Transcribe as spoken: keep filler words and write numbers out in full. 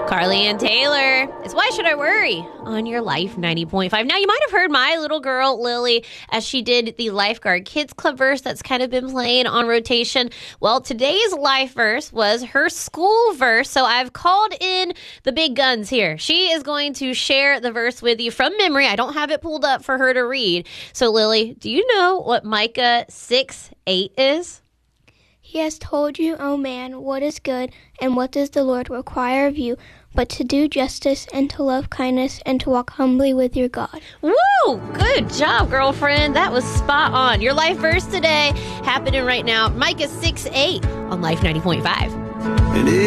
Carly Ann Taylor. It's Why Should I Worry on your Life ninety point five. Now, you might have heard my little girl, Lily, as she did the Lifeguard Kids Club verse that's kind of been playing on rotation. Well, today's life verse was her school verse, so I've called in the big guns here. She is going to share the verse with you from memory. I don't have it pulled up for her to read. So, Lily, do you know what Micah six eight is? He has told you, O man, what is good, and what does the Lord require of you, but to do justice, and to love kindness, and to walk humbly with your God. Woo! Good job, girlfriend. That was spot on. Your life verse today happening right now. Micah six eight on Life ninety point five. And